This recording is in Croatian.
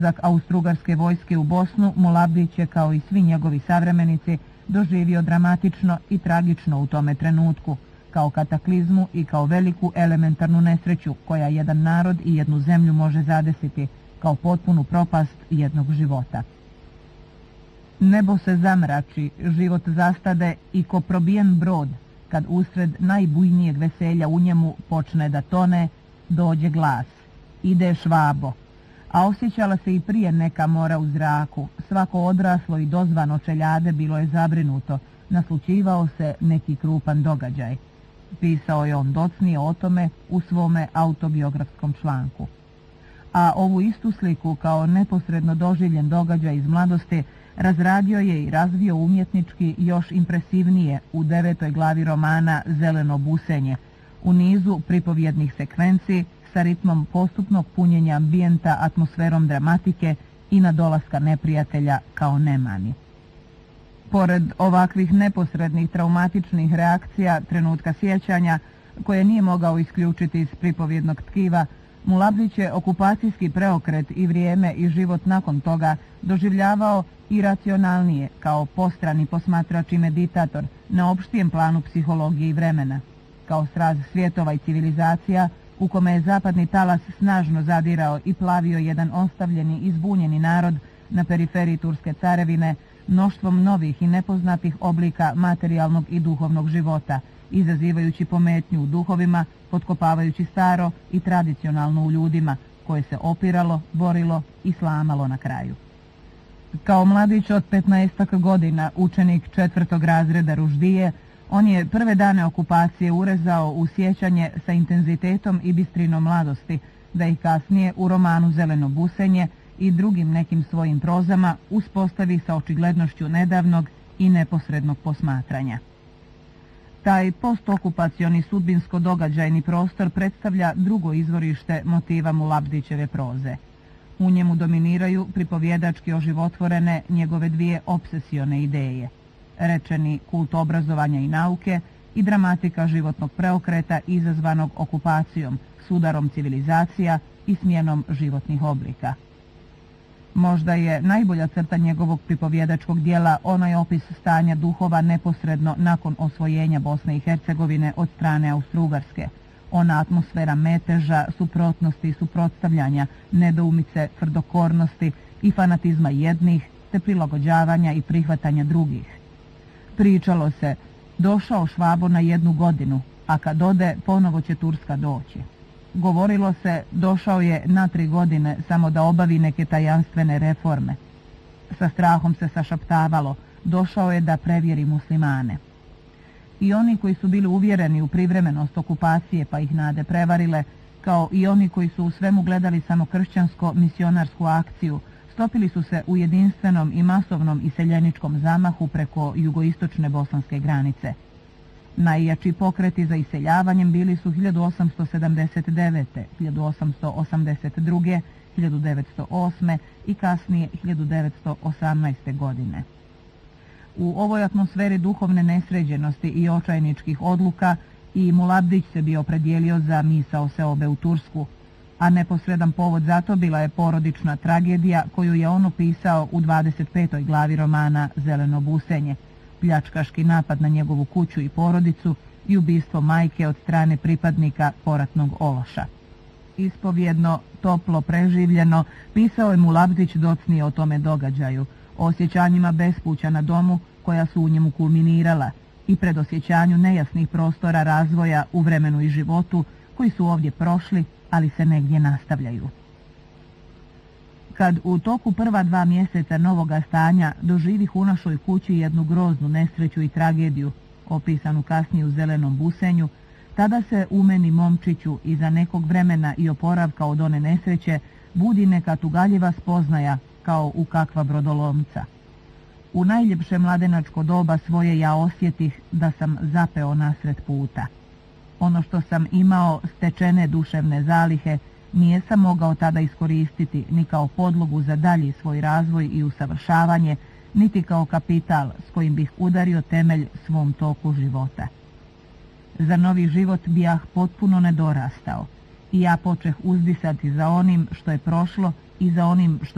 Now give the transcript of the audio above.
Austrougarske vojske u Bosnu Mulabdić je, kao i svi njegovi savremenici, doživio dramatično i tragično u tome trenutku, kao kataklizmu i kao veliku elementarnu nesreću koja jedan narod i jednu zemlju može zadesiti, kao potpunu propast jednog života. Nebo se zamrači, život zastade i ko probijen brod, kad usred najbujnijeg veselja u njemu počne da tone, dođe glas: ide Švabo. A osjećala se i prije neka mora u zraku, svako odraslo i dozvano čeljade bilo je zabrinuto, naslućivao se neki krupan događaj. Pisao je on docnije o tome u svome autobiografskom članku. A ovu istu sliku, kao neposredno doživljen događaj iz mladosti, razradio je i razvio umjetnički još impresivnije u 9. glavi romana Zeleno busenje, u nizu pripovjednih sekvenci sa ritmom postupnog punjenja ambijenta, atmosferom dramatike i nadolaska neprijatelja kao nemani. Pored ovakvih neposrednih traumatičnih reakcija trenutka sjećanja, koje nije mogao isključiti iz pripovjednog tkiva, Mulabdić je okupacijski preokret i vrijeme i život nakon toga doživljavao iracionalnije, kao postrani posmatrač i meditator na opštijem planu psihologije i vremena, kao sraz svjetova i civilizacija u kome je zapadni talas snažno zadirao i plavio jedan ostavljeni i zbunjeni narod na periferiji Turske carevine mnoštvom novih i nepoznatih oblika materijalnog i duhovnog života, izazivajući pometnju u duhovima, potkopavajući staro i tradicionalno u ljudima, koje se opiralo, borilo i slamalo na kraju. Kao mladić od 15 godina, učenik 4. razreda Ruždije, on je prve dane okupacije urezao u sjećanje sa intenzitetom i bistrinom mladosti, da ih kasnije u romanu Zeleno busenje i drugim nekim svojim prozama uspostavi sa očiglednošću nedavnog i neposrednog posmatranja. Taj postokupacioni sudbinsko događajni prostor predstavlja drugo izvorište motiva Mulabdićeve proze. U njemu dominiraju pripovjedački oživotvorene njegove dvije obsesione ideje: rečeni kult obrazovanja i nauke i dramatika životnog preokreta izazvanog okupacijom, sudarom civilizacija i smjenom životnih oblika. Možda je najbolja crta njegovog pripovjedačkog dijela onaj opis stanja duhova neposredno nakon osvojenja Bosne i Hercegovine od strane Austrougarske, ona atmosfera meteža, suprotnosti i suprotstavljanja, nedoumice, tvrdokornosti i fanatizma jednih, te prilagođavanja i prihvatanja drugih. Pričalo se: došao Švabo na 1 godinu, a kad ode ponovo će Turska doći. Govorilo se: došao je na 3 godine samo da obavi neke tajanstvene reforme. Sa strahom se sašaptavalo: došao je da prevjeri muslimane. I oni koji su bili uvjereni u privremenost okupacije pa ih nade prevarile, kao i oni koji su u svemu gledali samo kršćansko-misionarsku akciju, stopili su se u jedinstvenom i masovnom iseljeničkom zamahu preko jugoistočne bosanske granice. Najjači pokreti za iseljavanjem bili su 1879., 1882., 1908. i kasnije 1918. godine. U ovoj atmosferi duhovne nesređenosti i očajničkih odluka i Mulabdić se bio opredijelio za misao seobe u Tursku, a neposredan povod za to bila je porodična tragedija koju je on opisao u 25. glavi romana Zeleno busenje, pljačkaški napad na njegovu kuću i porodicu i ubistvo majke od strane pripadnika poratnog ološa. Ispovjedno, toplo preživljeno, pisao je Mulabdić docnije o tome događaju, o osjećanjima bespuća na domu koja su u njemu kulminirala i predosjećanju nejasnih prostora razvoja u vremenu i životu koji su ovdje prošli, ali se negdje nastavljaju. Kad u toku prva 2 mjeseca novoga stanja doživih u našoj kući jednu groznu nesreću i tragediju, opisanu kasnije u Zelenom busenju, tada se u meni, momčiću, iza nekog vremena i oporavka od one nesreće budi neka tugaljiva spoznaja, kao u kakva brodolomca. U najljepše mladenačko doba svoje ja osjetih da sam zapeo nasred puta. Ono što sam imao stečene duševne zalihe nijesam mogao tada iskoristiti ni kao podlogu za dalji svoj razvoj i usavršavanje, niti kao kapital s kojim bih udario temelj svom toku života. Za novi život bijah potpuno nedorastao i ja počeh uzdisati za onim što je prošlo i za onim što